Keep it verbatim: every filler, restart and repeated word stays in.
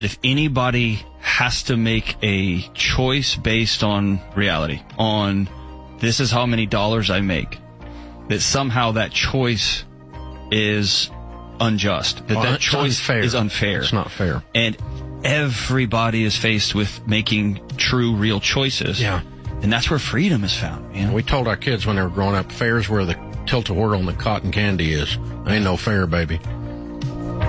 if anybody has to make a choice based on reality, on this is how many dollars I make, that somehow that choice is unjust, that well, that choice unfair. is unfair. It's not fair. And everybody is faced with making true, real choices. Yeah. And that's where freedom is found. You know? We told our kids when they were growing up, fair's where the tilt-a-whirl and the cotton candy is. Ain't no fair, baby.